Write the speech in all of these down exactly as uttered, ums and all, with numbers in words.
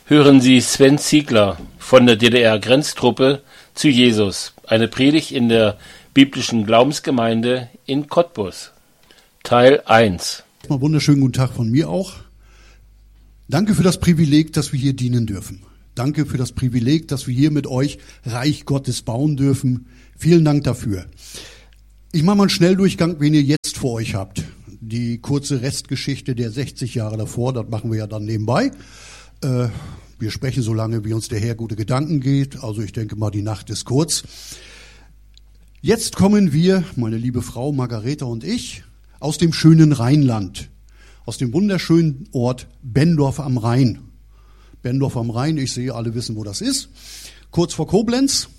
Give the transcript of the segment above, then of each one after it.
Hören Sie Sven Ziegler von der D D R-Grenztruppe zu Jesus, eine Predigt in der biblischen Glaubensgemeinde in Cottbus. Teil eins. Mal wunderschönen guten Tag von mir auch. Danke für das Privileg, dass wir hier dienen dürfen. Danke für das Privileg, dass wir hier mit euch Reich Gottes bauen dürfen. Vielen Dank dafür. Ich mache mal einen Schnelldurchgang, wen ihr jetzt vor euch habt. Die kurze Restgeschichte der sechzig Jahre davor, das machen wir ja dann nebenbei. Äh, wir sprechen so lange, wie uns der Herr gute Gedanken geht. Also ich denke mal, die Nacht ist kurz. Jetzt kommen wir, meine liebe Frau Margareta und ich, aus dem schönen Rheinland. Aus dem wunderschönen Ort Benndorf am Rhein. Benndorf am Rhein, ich sehe, alle wissen, wo das ist. Kurz vor Koblenz,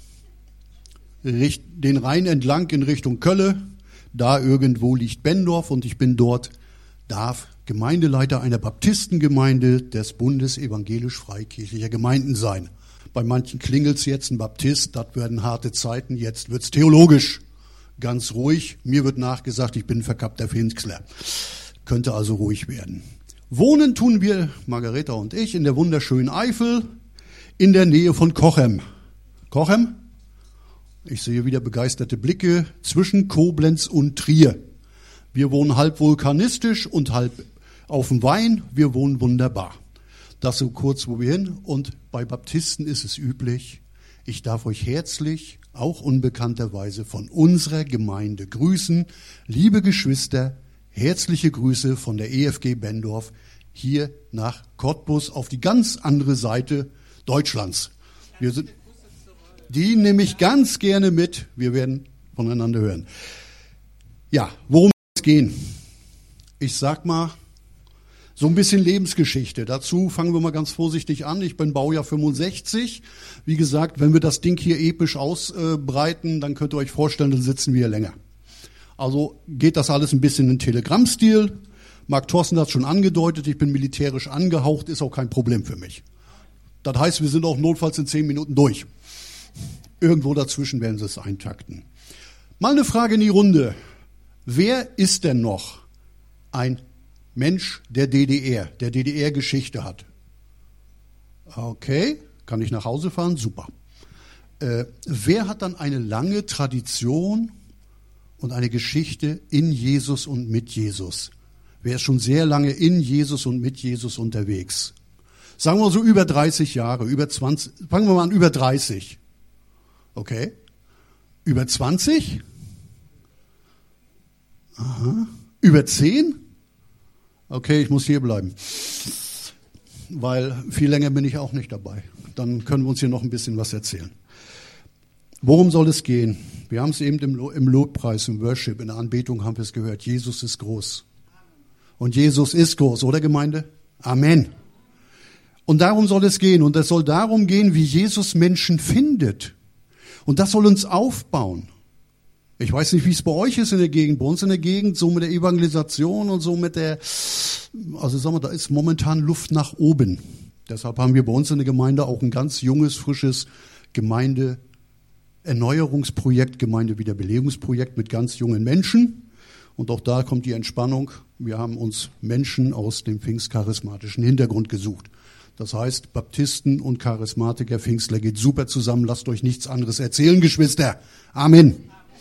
den Rhein entlang in Richtung Kölle. Da irgendwo liegt Benndorf und ich bin dort, darf Gemeindeleiter einer Baptistengemeinde des Bundes evangelisch-freikirchlicher Gemeinden sein. Bei manchen klingelt's jetzt, ein Baptist, das werden harte Zeiten, jetzt wird's theologisch. Ganz ruhig, mir wird nachgesagt, ich bin ein verkappter Pfingstler. Könnte also ruhig werden. Wohnen tun wir, Margareta und ich, in der wunderschönen Eifel, in der Nähe von Cochem. Cochem? Ich sehe wieder begeisterte Blicke zwischen Koblenz und Trier. Wir wohnen halb vulkanistisch und halb auf dem Wein. Wir wohnen wunderbar. Das so kurz, wo wir hin. Und bei Baptisten ist es üblich, ich darf euch herzlich, auch unbekannterweise, von unserer Gemeinde grüßen. Liebe Geschwister, herzliche Grüße von der E F G Benndorf hier nach Cottbus auf die ganz andere Seite Deutschlands. Wir sind, die nehme ich ganz gerne mit. Wir werden voneinander hören. Ja, worum es gehen? Ich sag mal, so ein bisschen Lebensgeschichte. Dazu fangen wir mal ganz vorsichtig an. Ich bin Baujahr fünfundsechzig. Wie gesagt, wenn wir das Ding hier episch ausbreiten, dann könnt ihr euch vorstellen, dann sitzen wir hier länger. Also geht das alles ein bisschen in Telegram-Stil. Marc Thorsten hat es schon angedeutet, ich bin militärisch angehaucht, ist auch kein Problem für mich. Das heißt, wir sind auch notfalls in zehn Minuten durch. Irgendwo dazwischen werden sie es eintakten. Mal eine Frage in die Runde. Wer ist denn noch ein Mensch der D D R, der D D R-Geschichte hat? Okay, kann ich nach Hause fahren? Super. Äh, wer hat dann eine lange Tradition und eine Geschichte in Jesus und mit Jesus? Wer ist schon sehr lange in Jesus und mit Jesus unterwegs? Sagen wir so über dreißig Jahre, über zwanzig, fangen wir mal an, über dreißig. Okay. Über zwanzig? Aha. Über zehn? Okay, ich muss hier bleiben. Weil viel länger bin ich auch nicht dabei. Dann können wir uns hier noch ein bisschen was erzählen. Worum soll es gehen? Wir haben es eben im, im Lobpreis, im Worship, in der Anbetung haben wir es gehört. Jesus ist groß. Und Jesus ist groß, oder Gemeinde? Amen. Und darum soll es gehen. Und es soll darum gehen, wie Jesus Menschen findet. Und das soll uns aufbauen. Ich weiß nicht, wie es bei euch ist in der Gegend. Bei uns in der Gegend, so mit der Evangelisation und so mit der, also sagen wir, da ist momentan Luft nach oben. Deshalb haben wir bei uns in der Gemeinde auch ein ganz junges, frisches Gemeindeerneuerungsprojekt, Gemeindewiederbelebungsprojekt mit ganz jungen Menschen. Und auch da kommt die Entspannung. Wir haben uns Menschen aus dem pfingstcharismatischen Hintergrund gesucht. Das heißt, Baptisten und Charismatiker, Pfingstler geht super zusammen. Lasst euch nichts anderes erzählen, Geschwister. Amen.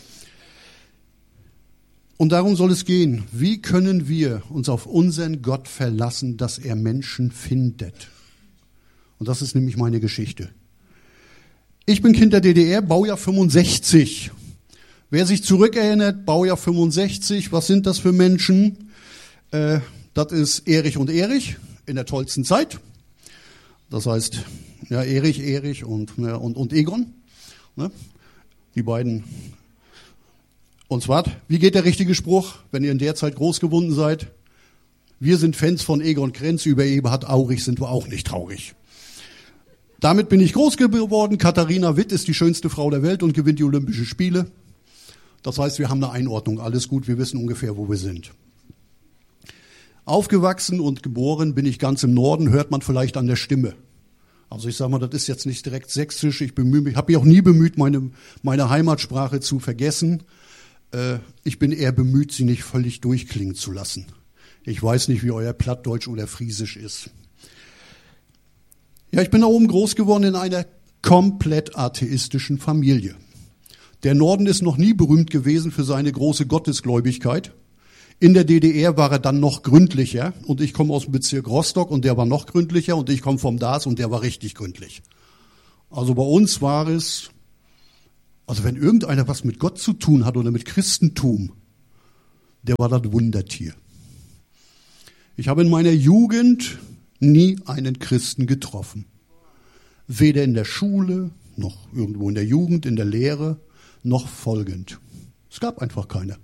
Und darum soll es gehen. Wie können wir uns auf unseren Gott verlassen, dass er Menschen findet? Und das ist nämlich meine Geschichte. Ich bin Kind der D D R, Baujahr fünfundsechzig. Wer sich zurückerinnert, Baujahr fünfundsechzig, was sind das für Menschen? Äh, das ist Erich und Erich in der tollsten Zeit. Das heißt, ja, Erich, Erich und, ja, und, und Egon. Ne? Die beiden. Und zwar, wie geht der richtige Spruch, wenn ihr in der Zeit groß geworden seid? Wir sind Fans von Egon Krenz, über Eberhard Aurich sind wir auch nicht traurig. Damit bin ich groß geworden. Katharina Witt ist die schönste Frau der Welt und gewinnt die Olympischen Spiele. Das heißt, wir haben eine Einordnung. Alles gut, wir wissen ungefähr, wo wir sind. Aufgewachsen und geboren bin ich ganz im Norden, hört man vielleicht an der Stimme. Also ich sage mal, das ist jetzt nicht direkt sächsisch. Ich bemühe mich, habe mich auch nie bemüht, meine, meine Heimatsprache zu vergessen. Äh, ich bin eher bemüht, sie nicht völlig durchklingen zu lassen. Ich weiß nicht, wie euer Plattdeutsch oder Friesisch ist. Ja, ich bin da oben groß geworden in einer komplett atheistischen Familie. Der Norden ist noch nie berühmt gewesen für seine große Gottesgläubigkeit. In der D D R war er dann noch gründlicher und ich komme aus dem Bezirk Rostock und der war noch gründlicher und ich komme vom D A S und der war richtig gründlich. Also bei uns war es, also wenn irgendeiner was mit Gott zu tun hat oder mit Christentum, der war das Wundertier. Ich habe in meiner Jugend nie einen Christen getroffen. Weder in der Schule, noch irgendwo in der Jugend, in der Lehre, noch folgend. Es gab einfach keine.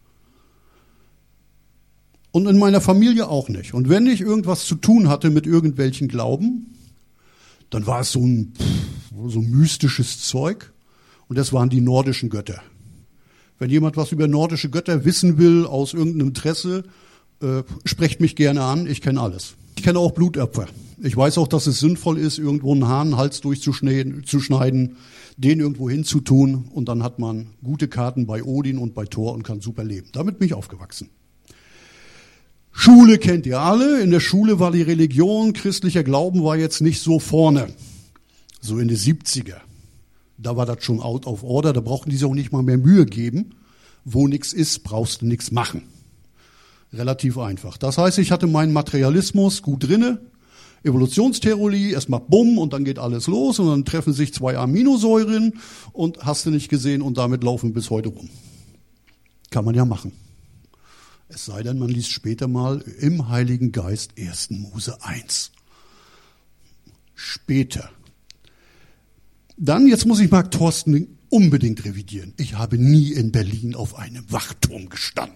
Und in meiner Familie auch nicht. Und wenn ich irgendwas zu tun hatte mit irgendwelchen Glauben, dann war es so ein, so mystisches Zeug. Und das waren die nordischen Götter. Wenn jemand was über nordische Götter wissen will, aus irgendeinem Interesse, äh, sprecht mich gerne an, ich kenne alles. Ich kenne auch Blutopfer. Ich weiß auch, dass es sinnvoll ist, irgendwo einen Hahn Hals durchzuschneiden, den irgendwo hinzutun und dann hat man gute Karten bei Odin und bei Thor und kann super leben. Damit bin ich aufgewachsen. Schule kennt ihr alle. In der Schule war die Religion, christlicher Glauben war jetzt nicht so vorne. So in den siebziger. Da war das schon out of order. Da brauchten die sich auch nicht mal mehr Mühe geben. Wo nichts ist, brauchst du nichts machen. Relativ einfach. Das heißt, ich hatte meinen Materialismus gut drinne. Evolutionstheorie, erstmal bumm und dann geht alles los und dann treffen sich zwei Aminosäuren und hast du nicht gesehen und damit laufen wir bis heute rum. Kann man ja machen. Es sei denn, man liest später mal im Heiligen Geist ersten Mose eins. Später. Dann, jetzt muss ich Mark Thorsten unbedingt revidieren. Ich habe nie in Berlin auf einem Wachturm gestanden.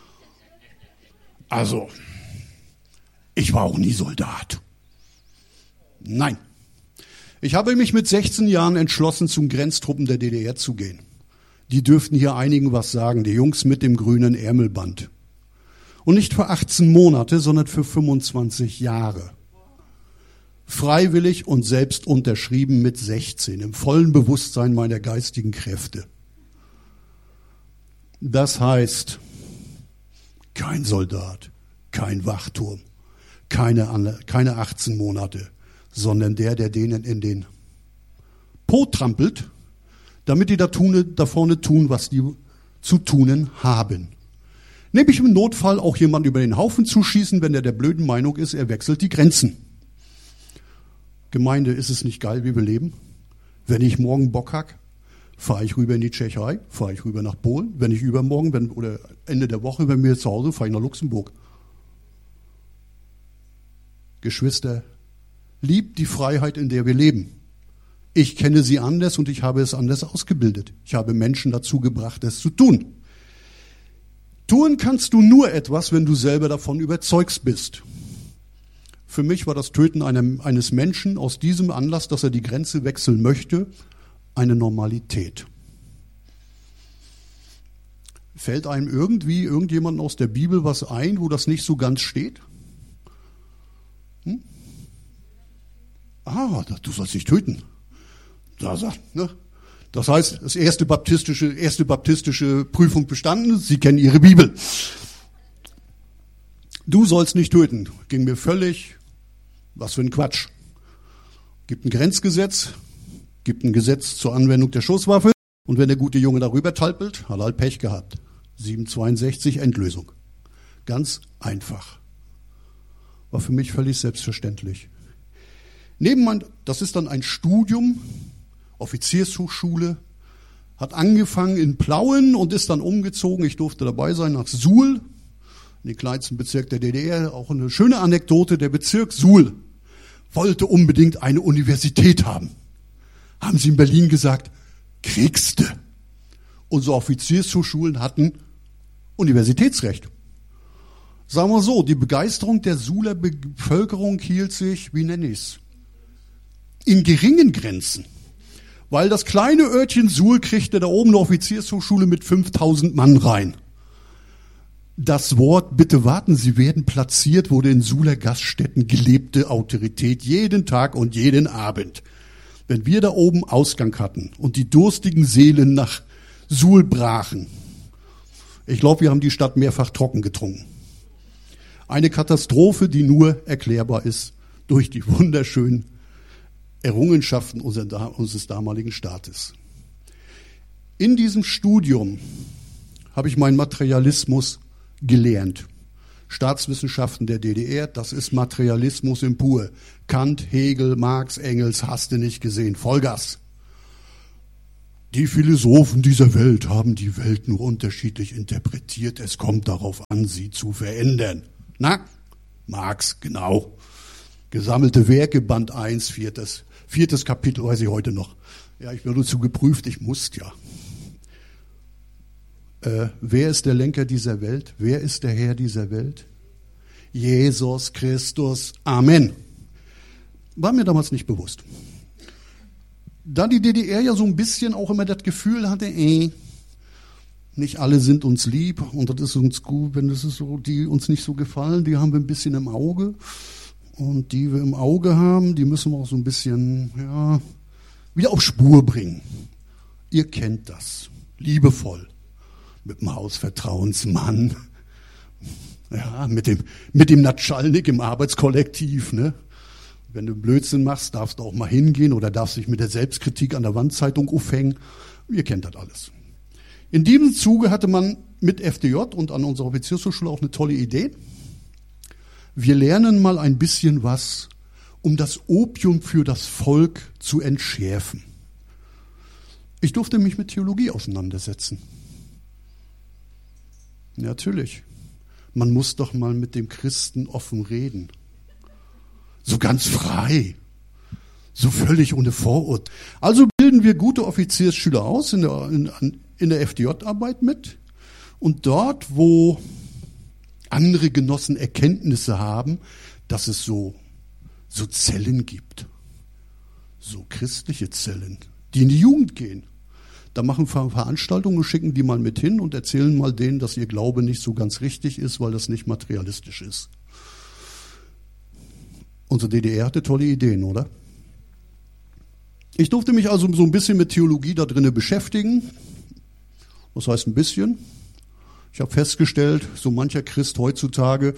Also, ich war auch nie Soldat. Nein. Ich habe mich mit sechzehn Jahren entschlossen, zum Grenztruppen der D D R zu gehen. Die dürften hier einigen was sagen, die Jungs mit dem grünen Ärmelband. Und nicht für achtzehn Monate, sondern für fünfundzwanzig Jahre. Freiwillig und selbst unterschrieben mit sechzehn, im vollen Bewusstsein meiner geistigen Kräfte. Das heißt, kein Soldat, kein Wachturm, keine, keine achtzehn Monate, sondern der, der denen in den Po trampelt, damit die da, tun, da vorne tun, was die zu tun haben. Nämlich im Notfall auch jemand über den Haufen zu schießen, wenn der der blöden Meinung ist, er wechselt die Grenzen. Gemeinde, ist es nicht geil, wie wir leben? Wenn ich morgen Bock habe, fahre ich rüber in die Tschechei, fahre ich rüber nach Polen. Wenn ich übermorgen wenn, oder Ende der Woche, wenn wir zu Hause, fahre ich nach Luxemburg. Geschwister, liebt die Freiheit, in der wir leben. Ich kenne sie anders und ich habe es anders ausgebildet. Ich habe Menschen dazu gebracht, es zu tun. Tun kannst du nur etwas, wenn du selber davon überzeugt bist. Für mich war das Töten einem, eines Menschen aus diesem Anlass, dass er die Grenze wechseln möchte, eine Normalität. Fällt einem irgendwie irgendjemandem aus der Bibel was ein, wo das nicht so ganz steht? Hm? Ah, du sollst dich töten. Da sagt, ne? Das heißt, das erste baptistische, erste baptistische Prüfung bestanden, Sie kennen Ihre Bibel. Du sollst nicht töten. Ging mir völlig, was für ein Quatsch. Gibt ein Grenzgesetz, gibt ein Gesetz zur Anwendung der Schusswaffe und wenn der gute Junge darüber talpelt, hat er halt Pech gehabt. siebenhundertzweiundsechzig Endlösung. Ganz einfach. War für mich völlig selbstverständlich. Nebenan, das ist dann ein Studium, Offiziershochschule, hat angefangen in Plauen und ist dann umgezogen, ich durfte dabei sein, nach Suhl, in den kleinsten Bezirk der D D R. Auch eine schöne Anekdote, der Bezirk Suhl wollte unbedingt eine Universität haben. Haben sie in Berlin gesagt, kriegste. Unsere Offiziershochschulen hatten Universitätsrecht. Sagen wir so, die Begeisterung der Suhler Bevölkerung hielt sich, wie nenne ich es, in geringen Grenzen. Weil das kleine Örtchen Suhl kriegte da oben eine Offiziershochschule mit fünftausend Mann rein. Das Wort, bitte warten, Sie werden platziert, wurde in Suhler Gaststätten gelebte Autorität jeden Tag und jeden Abend. Wenn wir da oben Ausgang hatten und die durstigen Seelen nach Suhl brachen, ich glaube, wir haben die Stadt mehrfach trocken getrunken. Eine Katastrophe, die nur erklärbar ist durch die wunderschönen Errungenschaften unseres damaligen Staates. In diesem Studium habe ich meinen Materialismus gelernt. Staatswissenschaften der D D R, das ist Materialismus im Pur. Kant, Hegel, Marx, Engels, hast du nicht gesehen, Vollgas. Die Philosophen dieser Welt haben die Welt nur unterschiedlich interpretiert. Es kommt darauf an, sie zu verändern. Na, Marx, genau. Gesammelte Werke, Band eins, viertes, viertes Kapitel, weiß ich heute noch. Ja, ich wurde dazu geprüft, ich musste ja. Äh, wer ist der Lenker dieser Welt? Wer ist der Herr dieser Welt? Jesus Christus. Amen. War mir damals nicht bewusst. Da die D D R ja so ein bisschen auch immer das Gefühl hatte, ey, nicht alle sind uns lieb und das ist uns gut, wenn das ist so, die uns nicht so gefallen, die haben wir ein bisschen im Auge und die wir im Auge haben, die müssen wir auch so ein bisschen, ja, wieder auf Spur bringen. Ihr kennt das, liebevoll. Mit dem Hausvertrauensmann, ja, mit dem, mit dem Natschalnik im Arbeitskollektiv, ne? Wenn du Blödsinn machst, darfst du auch mal hingehen oder darfst dich mit der Selbstkritik an der Wandzeitung aufhängen. Ihr kennt das alles. In diesem Zuge hatte man mit F D J und an unserer Offiziershochschule auch eine tolle Idee. Wir lernen mal ein bisschen was, um das Opium für das Volk zu entschärfen. Ich durfte mich mit Theologie auseinandersetzen. Natürlich. Man muss doch mal mit dem Christen offen reden. So ganz frei. So völlig ohne Vorurteil. Also bilden wir gute Offiziersschüler aus in der, in, in der F D J-Arbeit mit. Und dort, wo andere Genossen Erkenntnisse haben, dass es so, so Zellen gibt. So christliche Zellen, die in die Jugend gehen. Da machen wir Veranstaltungen, schicken die mal mit hin und erzählen mal denen, dass ihr Glaube nicht so ganz richtig ist, weil das nicht materialistisch ist. Unsere D D R hatte tolle Ideen, oder? Ich durfte mich also so ein bisschen mit Theologie da drinnen beschäftigen. Was heißt ein bisschen? Ich habe festgestellt, so mancher Christ heutzutage,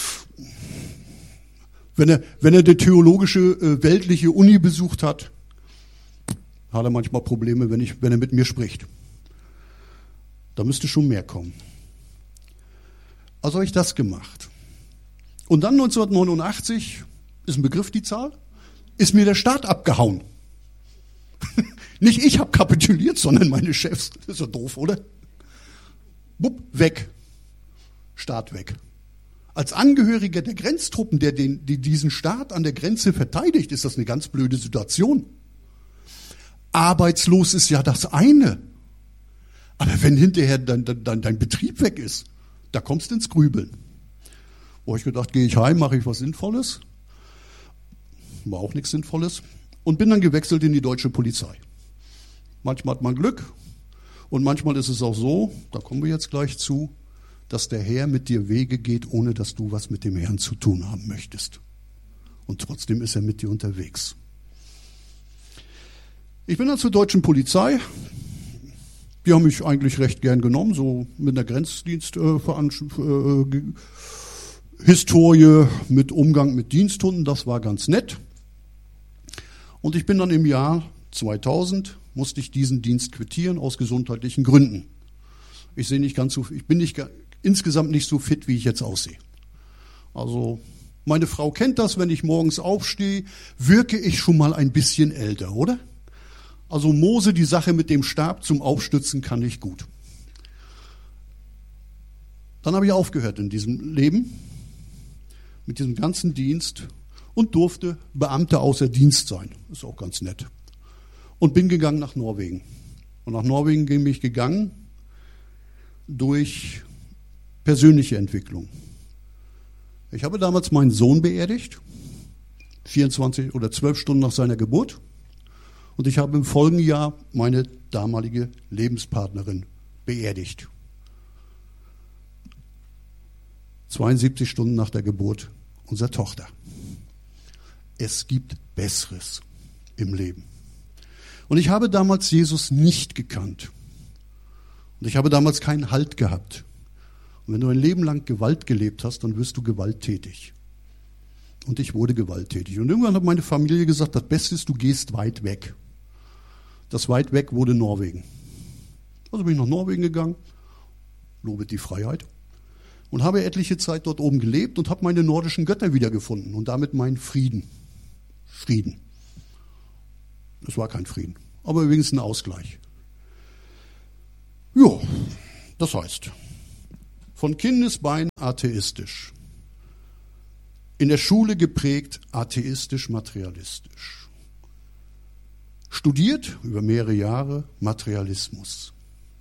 wenn er, wenn er die theologische, äh, weltliche Uni besucht hat, hat er manchmal Probleme, wenn, ich, wenn er mit mir spricht. Da müsste schon mehr kommen. Also habe ich das gemacht. Und dann neunzehnhundertneunundachtzig, ist ein Begriff die Zahl, ist mir der Staat abgehauen. Nicht ich habe kapituliert, sondern meine Chefs. Das ist ja doof, oder? Bupp, weg. Staat weg. Als Angehöriger der Grenztruppen, der den, die diesen Staat an der Grenze verteidigt, ist das eine ganz blöde Situation. Arbeitslos ist ja das eine. Aber wenn hinterher dein, dein, dein Betrieb weg ist, da kommst du ins Grübeln. Wo ich gedacht, gehe ich heim, mache ich was Sinnvolles. War auch nichts Sinnvolles. Und bin dann gewechselt in die deutsche Polizei. Manchmal hat man Glück und manchmal ist es auch so, da kommen wir jetzt gleich zu, dass der Herr mit dir Wege geht, ohne dass du was mit dem Herrn zu tun haben möchtest. Und trotzdem ist er mit dir unterwegs. Ich bin dann zur deutschen Polizei. Die haben mich eigentlich recht gern genommen, so mit einer Grenzdiensthistorie, äh, mit Umgang mit Diensthunden, das war ganz nett. Und ich bin dann im Jahr zweitausend, musste ich diesen Dienst quittieren aus gesundheitlichen Gründen. Ich sehe nicht ganz so, ich bin nicht, insgesamt nicht so fit, wie ich jetzt aussehe. Also meine Frau kennt das, wenn ich morgens aufstehe, wirke ich schon mal ein bisschen älter, oder? Also Mose, die Sache mit dem Stab zum Aufstützen kann ich gut. Dann habe ich aufgehört in diesem Leben, mit diesem ganzen Dienst und durfte Beamter außer Dienst sein. Ist auch ganz nett. Und bin gegangen nach Norwegen. Und nach Norwegen bin ich gegangen durch persönliche Entwicklung. Ich habe damals meinen Sohn beerdigt, vierundzwanzig oder zwölf Stunden nach seiner Geburt. Und ich habe im folgenden Jahr meine damalige Lebenspartnerin beerdigt. zweiundsiebzig Stunden nach der Geburt unserer Tochter. Es gibt Besseres im Leben. Und ich habe damals Jesus nicht gekannt. Und ich habe damals keinen Halt gehabt. Und wenn du ein Leben lang Gewalt gelebt hast, dann wirst du gewalttätig. und ich wurde gewalttätig. Und irgendwann hat meine Familie gesagt, das Beste ist, du gehst weit weg. Das weit weg wurde Norwegen. Also bin ich nach Norwegen gegangen, lobet die Freiheit, und habe etliche Zeit dort oben gelebt und habe meine nordischen Götter wiedergefunden und damit meinen Frieden. Frieden. Es war kein Frieden, aber übrigens ein Ausgleich. Ja, das heißt, von Kindesbein atheistisch, in der Schule geprägt atheistisch-materialistisch, studiert über mehrere Jahre Materialismus,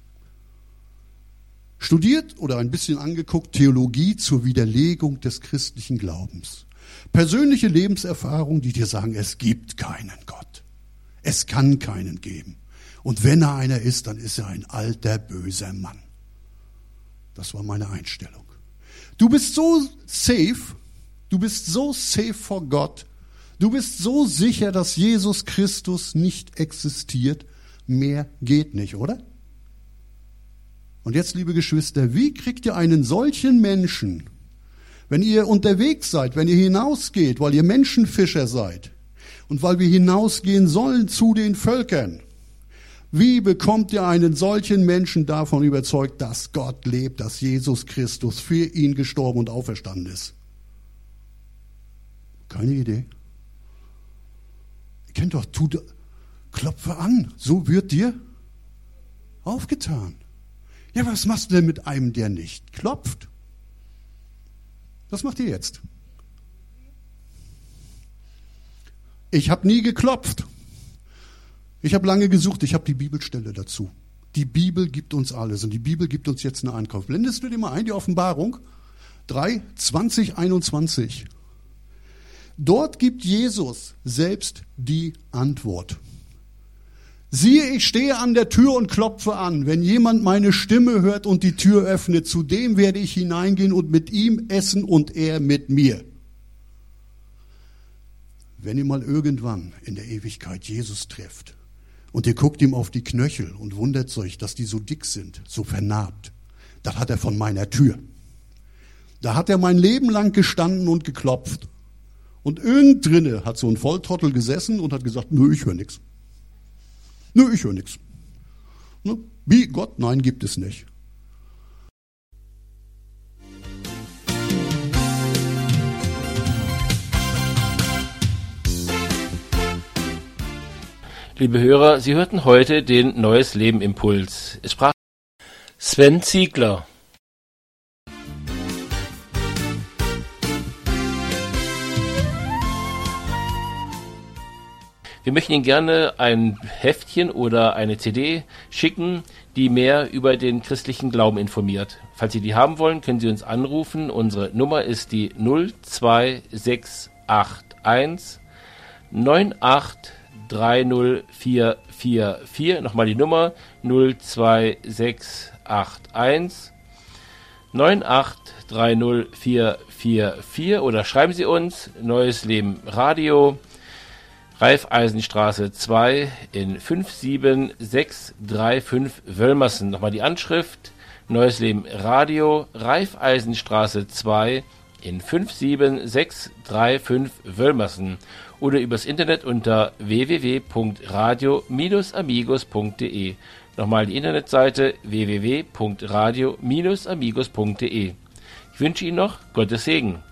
studiert oder ein bisschen angeguckt Theologie zur Widerlegung des christlichen Glaubens, persönliche Lebenserfahrungen, die dir sagen, es gibt keinen Gott, es kann keinen geben. Und wenn er einer ist, dann ist er ein alter, böser Mann. Das war meine Einstellung. Du bist so safe, du bist so safe vor Gott, du bist so sicher, dass Jesus Christus nicht existiert, mehr geht nicht, oder? Und jetzt, liebe Geschwister, wie kriegt ihr einen solchen Menschen, wenn ihr unterwegs seid, wenn ihr hinausgeht, weil ihr Menschenfischer seid und weil wir hinausgehen sollen zu den Völkern, wie bekommt ihr einen solchen Menschen davon überzeugt, dass Gott lebt, dass Jesus Christus für ihn gestorben und auferstanden ist? Keine Idee. Ihr kennt doch, tut, klopfe an, so wird dir aufgetan. Ja, was machst du denn mit einem, der nicht klopft? Was macht ihr jetzt? Ich habe nie geklopft. Ich habe lange gesucht, ich habe die Bibelstelle dazu. Die Bibel gibt uns alles und die Bibel gibt uns jetzt eine Ankauf. Blendest du dir mal ein, die Offenbarung drei, zwanzig, einundzwanzig. Dort gibt Jesus selbst die Antwort. Siehe, ich stehe an der Tür und klopfe an. Wenn jemand meine Stimme hört und die Tür öffnet, zu dem werde ich hineingehen und mit ihm essen und er mit mir. Wenn ihr mal irgendwann in der Ewigkeit Jesus trefft und ihr guckt ihm auf die Knöchel und wundert euch, dass die so dick sind, so vernarbt, das hat er von meiner Tür. Da hat er mein Leben lang gestanden und geklopft. Und irgend drinne hat so ein Volltrottel gesessen und hat gesagt, nö, ich höre nichts. Nö, ich höre nichts. Wie Gott? Nein, gibt es nicht. Liebe Hörer, Sie hörten heute den Neues Leben Impuls. Es sprach Sven Ziegler. Wir möchten Ihnen gerne ein Heftchen oder eine C D schicken, die mehr über den christlichen Glauben informiert. Falls Sie die haben wollen, können Sie uns anrufen. Unsere Nummer ist die null zwei sechs acht eins neun acht drei null vier vier vier. Nochmal die Nummer null zwei sechs acht eins neun acht drei null vier vier vier oder schreiben Sie uns Neues Leben Radio, Raiffeisenstraße zwei in fünf sieben sechs drei fünf Wölmersen. Nochmal die Anschrift, Neues Leben Radio, Raiffeisenstraße zwei in fünf sieben sechs drei fünf Wölmersen oder übers Internet unter w w w punkt radio Bindestrich amigos punkt de. Nochmal die Internetseite w w w punkt radio Bindestrich amigos punkt de. Ich wünsche Ihnen noch Gottes Segen.